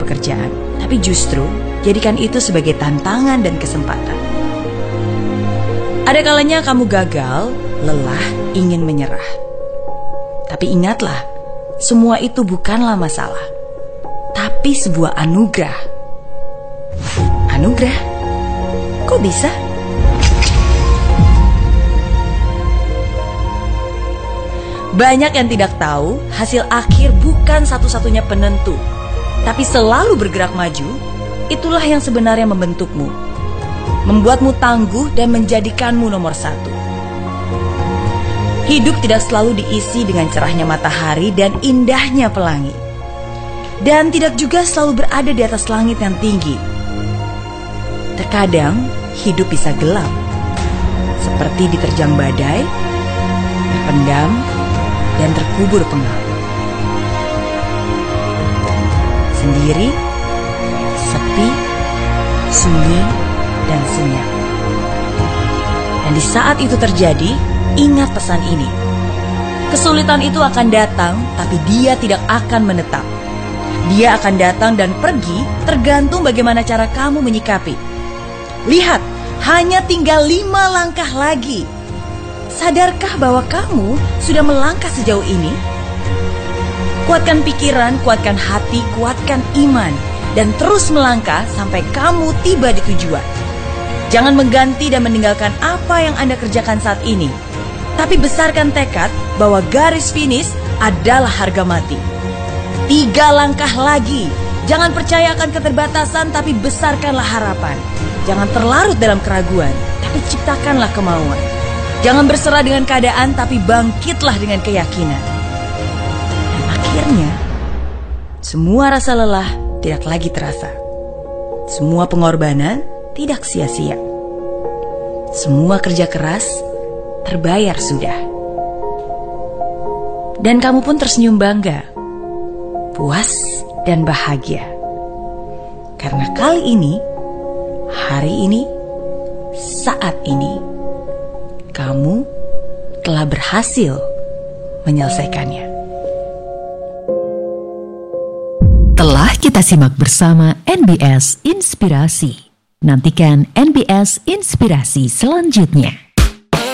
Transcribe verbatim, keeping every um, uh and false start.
pekerjaan, tapi justru jadikan itu sebagai tantangan dan kesempatan. Ada kalanya kamu gagal, lelah, ingin menyerah. Tapi ingatlah, semua itu bukanlah masalah, tapi sebuah anugerah. Anugerah? Kok bisa? Banyak yang tidak tahu, hasil akhir bukan satu-satunya penentu, tapi selalu bergerak maju, itulah yang sebenarnya membentukmu, membuatmu tangguh dan menjadikanmu nomor satu. Hidup tidak selalu diisi dengan cerahnya matahari dan indahnya pelangi, dan tidak juga selalu berada di atas langit yang tinggi. Terkadang hidup bisa gelap, seperti diterjang badai, terpendam, dan terkubur pengap. Sendiri, sepi, sunyi, dan senyap. Dan di saat itu terjadi, ingat pesan ini. Kesulitan itu akan datang, tapi dia tidak akan menetap. Dia akan datang dan pergi, tergantung bagaimana cara kamu menyikapi. Lihat, hanya tinggal lima langkah lagi. Sadarkah bahwa kamu sudah melangkah sejauh ini? Kuatkan pikiran, kuatkan hati, kuatkan iman, dan terus melangkah sampai kamu tiba di tujuan. Jangan mengganti dan meninggalkan apa yang Anda kerjakan saat ini, tapi besarkan tekad bahwa garis finish adalah harga mati. Tiga langkah lagi. Jangan percaya akan keterbatasan, tapi besarkanlah harapan. Jangan terlarut dalam keraguan, tapi ciptakanlah kemauan. Jangan berserah dengan keadaan, tapi bangkitlah dengan keyakinan. Dan akhirnya, semua rasa lelah tidak lagi terasa. Semua pengorbanan tidak sia-sia. Semua kerja keras terbayar sudah. Dan kamu pun tersenyum bangga, puas dan bahagia. Karena kali ini, hari ini, saat ini, kamu telah berhasil menyelesaikannya. Telah kita simak bersama N B S Inspirasi. Nantikan N B S Inspirasi selanjutnya.